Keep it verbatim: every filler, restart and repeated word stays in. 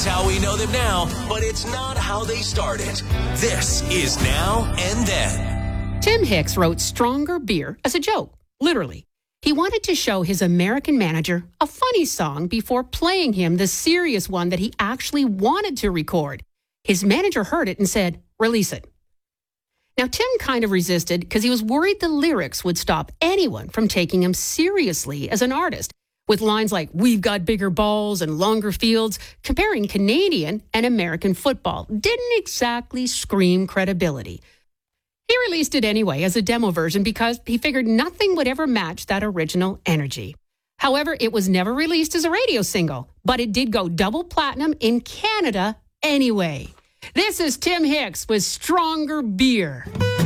It's how we know them now, but it's not how they started. This is Now and Then. Tim Hicks wrote Stronger Beer as a joke, literally. He wanted to show his American manager a funny song before playing him the serious one that he actually wanted to record. His manager heard it and said, "Release it." Now, Tim kind of resisted because he was worried the lyrics would stop anyone from taking him seriously as an artist, with lines like, "We've got bigger balls and longer fields," comparing Canadian and American football didn't exactly scream credibility. He released it anyway as a demo version because he figured nothing would ever match that original energy. However, it was never released as a radio single, but it did go double platinum in Canada anyway. This is Tim Hicks with Stronger Beer.